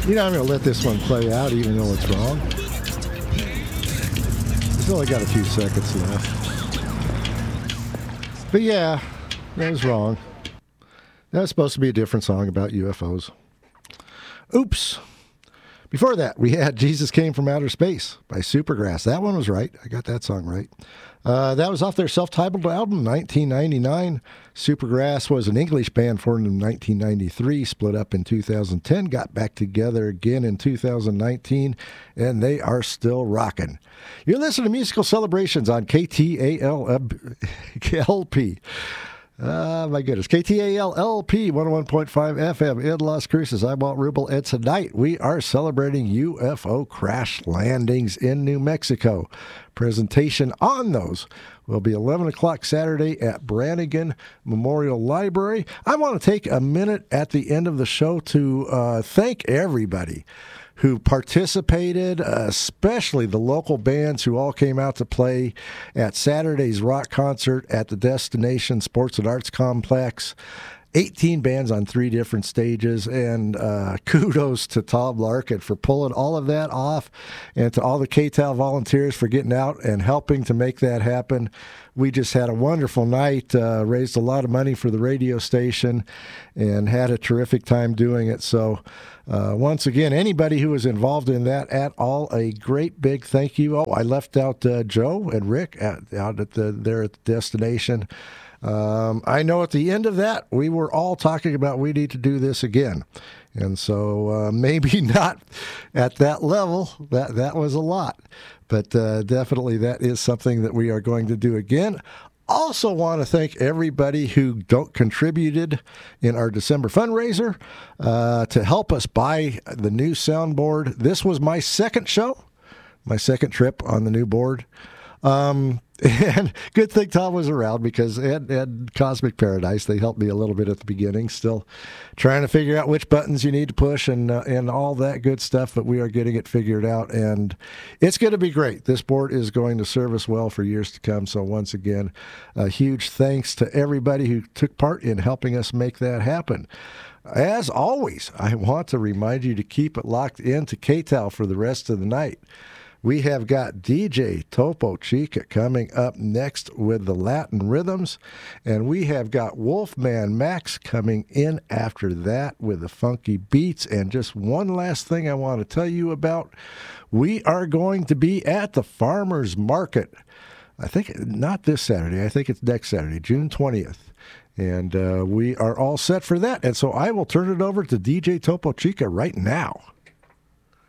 I'm going to let this one play out even though it's wrong. It's only got a few seconds left. But yeah, that was wrong. That was supposed to be a different song about UFOs. Oops. Before that, we had Jesus Came from Outer Space by Supergrass. That one was right. I got that song right. That was off their self-titled album, 1999. Supergrass was an English band formed in 1993, split up in 2010, got back together again in 2019, and they are still rocking. You're listening to Musical Celebrations on KTALP. My goodness. KTALLP 101.5 FM in Las Cruces. I'm Walt Rubel, and tonight we are celebrating UFO crash landings in New Mexico. Presentation on those will be 11 o'clock Saturday at Brannigan Memorial Library. I want to take a minute at the end of the show to thank everybody who participated, especially the local bands who all came out to play at Saturday's rock concert at the Destination Sports and Arts Complex. 18 bands on 3 different stages, and kudos to Tom Larkin for pulling all of that off, and to all the KTAL volunteers for getting out and helping to make that happen. We just had a wonderful night, raised a lot of money for the radio station, and had a terrific time doing it. So once again, anybody who was involved in that at all, a great big thank you. Oh, I left out Joe and Rick out at there at the Destination. I know at the end of that, we were all talking about we need to do this again. And so maybe not at that level. That was a lot. But definitely that is something that we are going to do again. Also want to thank everybody who contributed in our December fundraiser to help us buy the new soundboard. This was my second show, my second trip on the new board. And good thing Tom was around, because and Cosmic Paradise, they helped me a little bit at the beginning, still trying to figure out which buttons you need to push and all that good stuff, but we are getting it figured out, and it's going to be great. This board is going to serve us well for years to come, so once again, a huge thanks to everybody who took part in helping us make that happen. As always, I want to remind you to keep it locked into KTAL for the rest of the night. We have got DJ Topo Chica coming up next with the Latin rhythms, and we have got Wolfman Max coming in after that with the funky beats. And just one last thing I want to tell you about, we are going to be at the Farmers Market. I think not this Saturday, I think it's next Saturday, June 20th. And we are all set for that. And so I will turn it over to DJ Topo Chica right now.